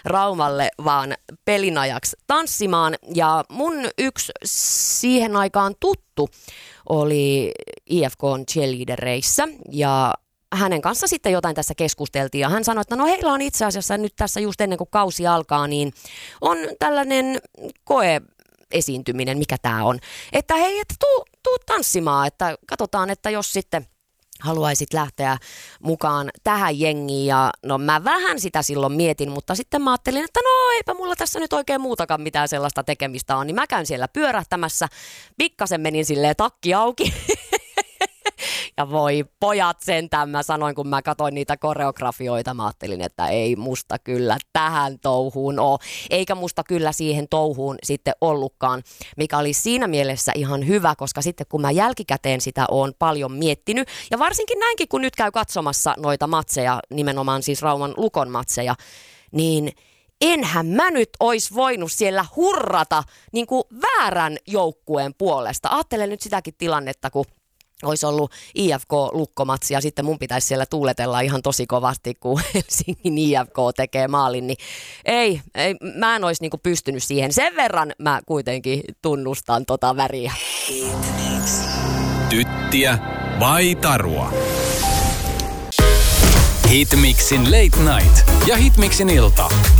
Raumalle vaan pelinajaksi tanssimaan. Ja mun yksi siihen aikaan tuttu oli IFK:n cheerleadereissä ja hänen kanssa sitten jotain tässä keskusteltiin ja hän sanoi, että no heillä on itse asiassa nyt tässä just ennen kuin kausi alkaa, niin on tällainen koeesiintyminen, mikä tämä on. Että hei, että tuu tanssimaan, että katsotaan, että jos sitten haluaisit lähteä mukaan tähän jengiin ja no mä vähän sitä silloin mietin, mutta sitten mä ajattelin, että no eipä mulla tässä nyt oikein muutakaan mitään sellaista tekemistä on, niin mä käyn siellä pyörähtämässä, pikkasen menin silleen takki auki. Ja voi pojat sentään, mä sanoin, kun mä katsoin niitä koreografioita, mä ajattelin, että ei musta kyllä tähän touhuun ole. Eikä musta kyllä siihen touhuun sitten ollutkaan, mikä oli siinä mielessä ihan hyvä, koska sitten kun mä jälkikäteen sitä oon paljon miettinyt, ja varsinkin näinkin, kun nyt käy katsomassa noita matseja, nimenomaan siis Rauman Lukon matseja, niin enhän mä nyt ois voinut siellä hurrata niin kuin väärän joukkueen puolesta. Ajattelen nyt sitäkin tilannetta, kun olisi ollut IFK-lukkomatsi ja sitten mun pitäisi siellä tuuletella ihan tosi kovasti, kun Helsingin IFK tekee maalin, niin ei mä en olisi niinku pystynyt siihen. Sen verran mä kuitenkin tunnustan tota väriä. Tyttiä vai tarua? Hitmixin Late Night ja Hitmixin ilta.